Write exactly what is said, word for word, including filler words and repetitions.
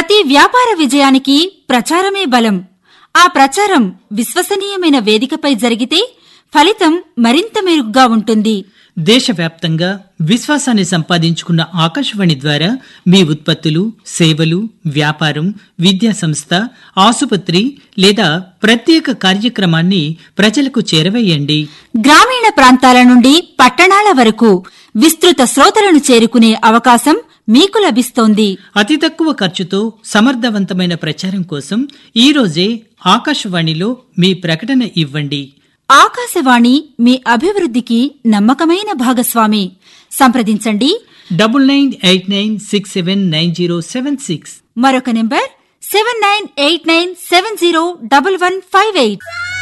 ప్రతి వ్యాపార విజయానికి ప్రచారమే బలం. ఆ ప్రచారం విశ్వసనీయమైన వేదికపై జరిగితే ఫలితం మరింత మెరుగ్గా ఉంటుంది. దేశవ్యాప్తంగా విశ్వాసాన్ని సంపాదించుకున్న ఆకాశవాణి ద్వారా మీ ఉత్పత్తులు, సేవలు, వ్యాపారం, విద్యా సంస్థ, ఆసుపత్రి లేదా ప్రత్యేక కార్యక్రమాన్ని ప్రజలకు చేరవేయండి. గ్రామీణ ప్రాంతాల నుండి పట్టణాల వరకు విస్తృత శ్రోతలను చేరుకునే అవకాశం మీకు లభిస్తోంది. అతి తక్కువ ఖర్చుతో సమర్థవంతమైన ప్రచారం కోసం ఈ రోజే ఆకాశవాణిలో మీ ప్రకటన ఇవ్వండి. ఆకాశవాణి మీ అభివృద్ధికి నమ్మకమైన భాగస్వామి. సంప్రదించండి double nine eight nine six seven nine zero seven six. మరొక number seven nine eight nine seven zero double one five eight.